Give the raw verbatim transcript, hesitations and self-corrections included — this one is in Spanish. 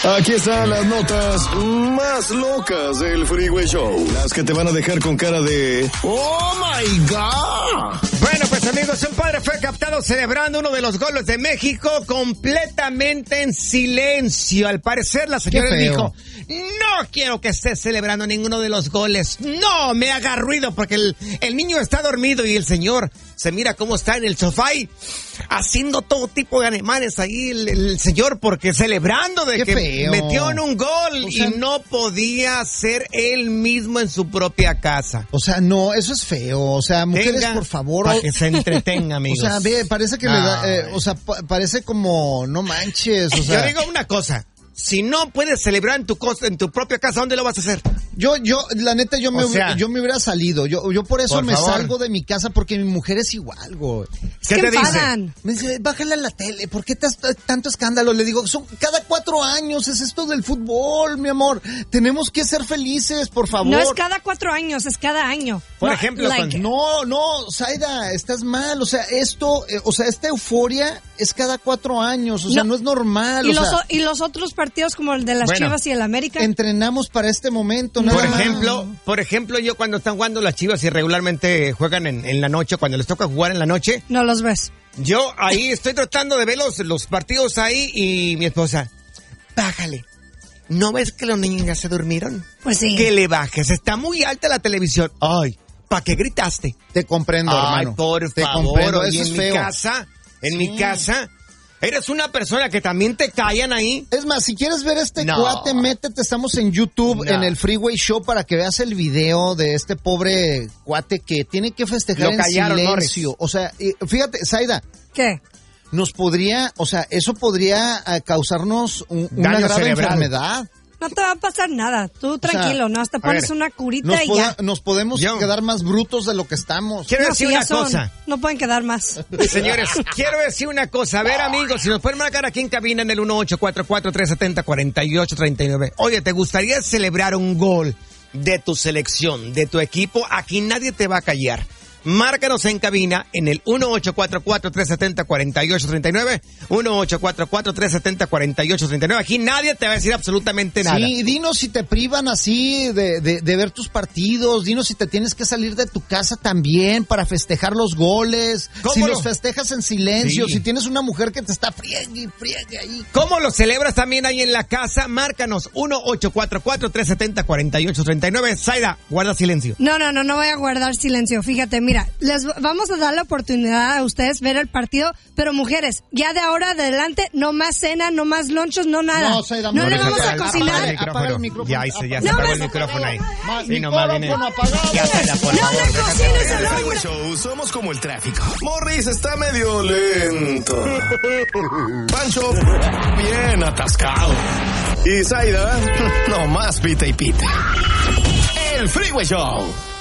Aquí están las notas más locas del Freeway Show. Las que te van a dejar con cara de ¡oh, my God! Bueno, pues amigos, un padre fue captado celebrando uno de los goles de México completamente en silencio. Al parecer la señora dijo, no quiero que estés celebrando ninguno de los goles. No, me haga ruido porque el, el niño está dormido y el señor se mira cómo está en el sofá y haciendo todo tipo de ademanes ahí el, el señor porque celebrando de Qué que feo. metió en un gol O sea, y no podía ser él mismo en su propia casa. O sea, no, eso es feo. O sea, mujeres, Tenga, por favor. para que se entretenga, amigos. O sea, ve, parece que le da, eh, Ay. o sea, pa- parece como, no manches, o sea. Yo digo una cosa, si no puedes celebrar en tu cosa, en tu propia casa, ¿dónde lo vas a hacer? Yo, yo, la neta, yo me, O sea, hubiera, yo me hubiera salido. Yo, yo por eso por me favor. salgo de mi casa porque mi mujer es igual, güey. ¿Qué que te dice? enfadan. Me dice, bájale a la tele, ¿por qué tas- tanto escándalo? Le digo, son cada cuatro años, es esto del fútbol, mi amor. Tenemos que ser felices, por favor. No es cada cuatro años, es cada año. Por No, ejemplo, like, No, no, Zaida, estás mal. O sea, esto, eh, o sea, esta euforia es cada cuatro años. O sea, no, No. es normal. y, o los, sea, o- y los otros partidos como el de las Bueno. Chivas y el América. entrenamos para este momento, No. nada Por más. ejemplo, por ejemplo, yo cuando están jugando las Chivas y regularmente juegan en, en la noche, cuando les toca jugar en la noche, No los ves. yo ahí estoy tratando de ver los, los partidos ahí y mi esposa, bájale. ¿No ves que los niños ya se durmieron? Pues sí. Que le bajes, está muy alta la televisión. Ay, ¿para qué gritaste? Te comprendo, Ay, hermano. por Te favor, comprendo, y eso en es mi feo. casa, en Sí. mi casa, eres una persona que también te callan ahí. Es más, si quieres ver este No. cuate, métete, estamos en YouTube, No. en el Freeway Show, para que veas el video de este pobre cuate que tiene que festejar Lo en callaron, silencio. Morris. O sea, y fíjate, Zaida, ¿Qué? nos podría, o sea, eso podría eh, causarnos un- una Daño grave cerebral. enfermedad. No te va a pasar nada. Tú sea, tranquilo, ¿no? Hasta pones ver, una curita Nos, y poda- ya. nos podemos Yo- quedar más brutos de lo que estamos. Quiero No, decir si ya una son, cosa. no pueden quedar más. Señores, quiero decir una cosa. A ver, amigos, si nos pueden marcar aquí en cabina en el uno ocho cuatro cuatro, tres siete cero, cuatro ocho tres nueve. Oye, ¿te gustaría celebrar un gol de tu selección, de tu equipo? Aquí nadie te va a callar. Márcanos en cabina en el uno ocho cuatro cuatro, tres siete cero, cuatro ocho tres nueve. uno ocho cuatro cuatro, tres siete cero, cuatro ocho tres nueve. Aquí nadie te va a decir absolutamente nada. Sí, dinos si te privan así de, de, de ver tus partidos, dinos si te tienes que salir de tu casa también para festejar los goles, ¿Cómo si no? los festejas en silencio, Sí. si tienes una mujer que te está friegue y friegue ahí. ¿Cómo lo celebras también ahí en la casa? Márcanos uno ocho cuatro cuatro, tres siete cero, cuatro ocho tres nueve. Zaida, guarda silencio. No, no, no, no voy a guardar silencio. Fíjate, mira, les vamos a dar la oportunidad a ustedes ver el partido, pero mujeres, ya de ahora adelante, no más cena, no más lonchos, no nada. No, Zaida, no le Morris, vamos a apaga cocinar. el apaga el micrófono. Ya, hice, ya se No, apagó me el micrófono ahí. Ma- Sí, nomás viene. micrófono apagado. Ya, Zaida, por No favor, le déjate cocines mover. el El hombre. Freeway Show somos como el tráfico. Morris está medio lento. Pancho, bien atascado. Y Zaida, no más pita y pita. El Freeway Show.